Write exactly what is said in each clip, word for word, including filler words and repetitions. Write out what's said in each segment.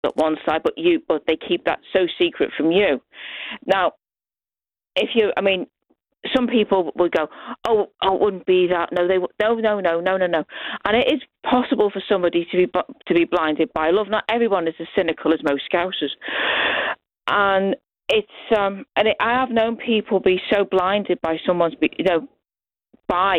at one side, but you, but they keep that so secret from you. Now, if you, I mean, some people would go, oh, oh, it wouldn't be that. No, they, no, no, no, no, no, no. And it is possible for somebody to be to be blinded by love. Not everyone is as cynical as most Scousers, and it's um, and it, I have known people be so blinded by someone's, you know, by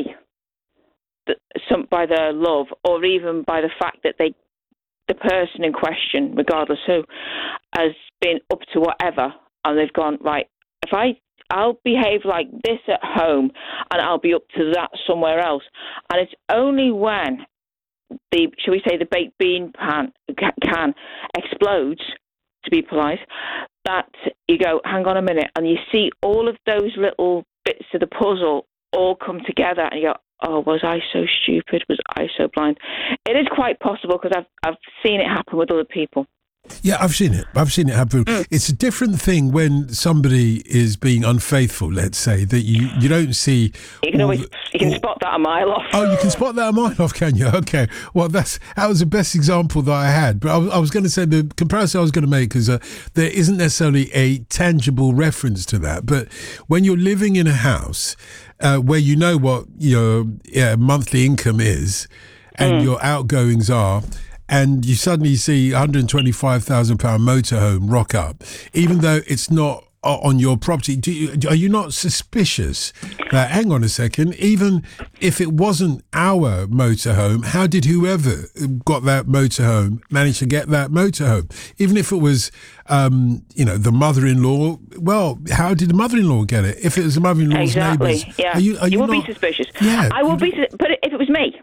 the, some by their love, or even by the fact that they, the person in question, regardless who, has been up to whatever, and they've gone, right, if I. I'll behave like this at home and I'll be up to that somewhere else. And it's only when the, shall we say, the baked bean pan can explodes, to be polite, that you go, hang on a minute, and you see all of those little bits of the puzzle all come together and you go, oh, was I so stupid? Was I so blind? It is quite possible because I've, I've seen it happen with other people. Yeah, I've seen it. I've seen it happen. Mm. It's a different thing when somebody is being unfaithful, let's say, that you, you don't see... You can always you can all, spot that a mile off. Oh, you can spot that a mile off, can you? Okay. Well, that's that was the best example that I had. But I was, I was going to say, the comparison I was going to make is uh, there isn't necessarily a tangible reference to that. But when you're living in a house uh, where you know what your yeah, monthly income is and mm. your outgoings are... and you suddenly see a one hundred twenty-five thousand pound motorhome rock up, even though it's not on your property, do you, are you not suspicious that, hang on a second, even if it wasn't our motorhome, how did whoever got that motorhome manage to get that motorhome? Even if it was, um, you know, the mother-in-law, well, how did the mother-in-law get it? If it was the mother-in-law's exactly, neighbours, yeah. are you, are you, you will not, be suspicious. Yeah, I will be, but if it was me,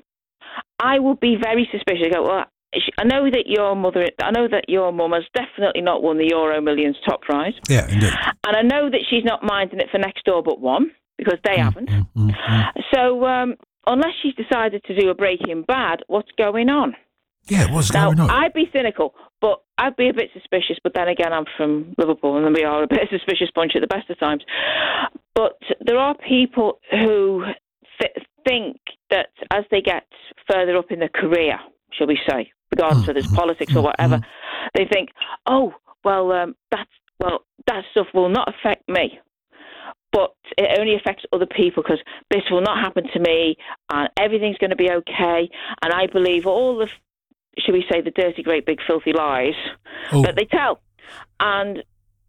I would be very suspicious. I go, well, I know that your mother, I know that your mum has definitely not won the Euro Millions top prize. Yeah, indeed. And I know that she's not minding it for next door but one, because they mm, haven't. Mm, mm, mm. So um, unless she's decided to do a Breaking Bad, what's going on? Yeah, what's now, going on? I'd be cynical, but I'd be a bit suspicious. But then again, I'm from Liverpool, and we are a bit suspicious bunch at the best of times. But there are people who th- think that as they get further up in their career, shall we say, regardless of this politics or whatever, they think, oh, well, um, that's well, that stuff will not affect me, but it only affects other people because this will not happen to me, and everything's going to be okay. And I believe all the, shall we say, the dirty, great, big, filthy lies oh. that they tell. And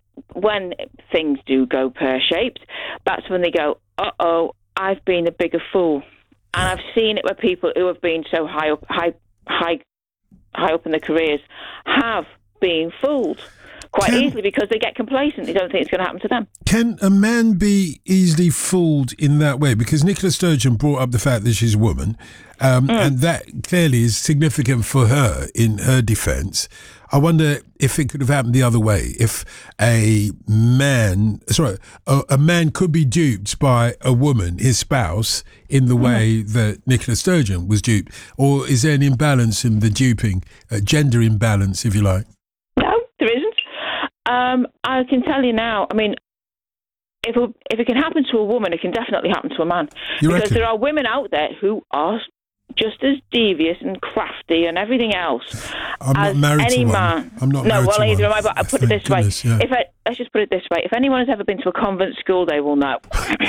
when things do go pear-shaped, that's when they go, uh-oh, I've been a bigger fool. And I've seen it where people who have been so high up, high, high, high up in their careers have been fooled quite can, easily because they get complacent. They don't think it's going to happen to them. Can a man be easily fooled in that way? Because Nicola Sturgeon brought up the fact that she's a woman, um, mm. and that clearly is significant for her in her defence. I wonder if it could have happened the other way. If a man, sorry, a, a man could be duped by a woman, his spouse, in the mm. way that Nicola Sturgeon was duped, or is there an imbalance in the duping, a gender imbalance, if you like? No, there isn't. Um, I can tell you now. I mean, if it, if it can happen to a woman, it can definitely happen to a man. You because reckon? There are women out there who are just as devious and crafty and everything else I'm as not married any to one. man. I'm not no, married well, to either one. am I. But I put it Thank this goodness, way: yeah. if I, let's just put it this way, if anyone has ever been to a convent school, they will know.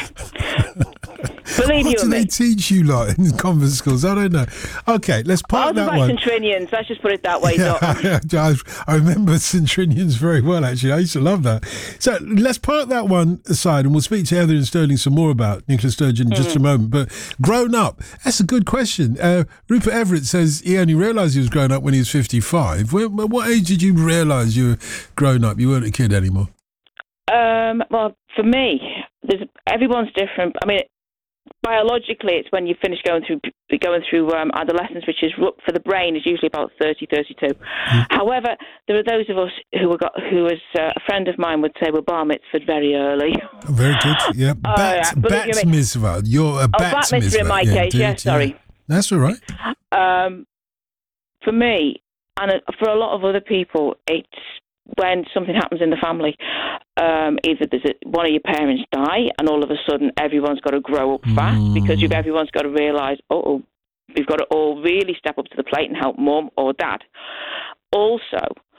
Believe what you do and they me. teach you lot in convent schools? I don't know. Okay, let's park that one. Centrinians, let's just put it that way. Yeah, I, I remember Centrinians very well, actually. I used to love that. So let's park that one aside, and we'll speak to Heather and Sterling some more about Nicola Sturgeon in mm. just a moment. But grown up, that's a good question. Uh, Rupert Everett says he only realised he was grown up when he was fifty-five. When, what age did you realise you were grown up? You weren't a kid anymore. Um, well, for me, there's everyone's different. I mean, biologically, it's when you finish going through going through um, adolescence, which is for the brain is usually about thirty, thirty-two. Mm. However, there are those of us who were got who, as uh, a friend of mine would say, were bar mitzvahed very early. Very good. Yeah, oh, bat, yeah. bat mitzvah. You're a bat, oh, bat mitzvah in my yeah, case. dude, Yes, yeah, sorry. Yeah. That's all right. Um, for me, and for a lot of other people, it's when something happens in the family. Um, either there's a, one of your parents die, and all of a sudden everyone's got to grow up fast mm. because you've, everyone's got to realise, oh, we've got to all really step up to the plate and help mum or dad. Also,